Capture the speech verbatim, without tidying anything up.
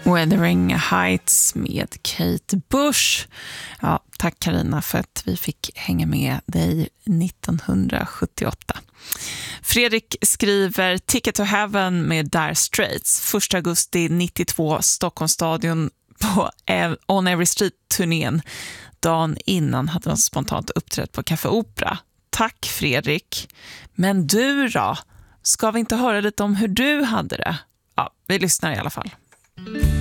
Wuthering Heights med Kate Bush. Ja, tack Carina för att vi fick hänga med dig nittonhundrasjuttioåtta. Fredrik skriver Ticket to Heaven med Dire Straits. första augusti nittiotvå, Stockholmsstadion på On Every Street-turnén. Dagen innan hade de spontant uppträtt på Café Opera. Tack Fredrik. Men du då? Ska vi inte höra lite om hur du hade det? Ja, vi lyssnar i alla fall.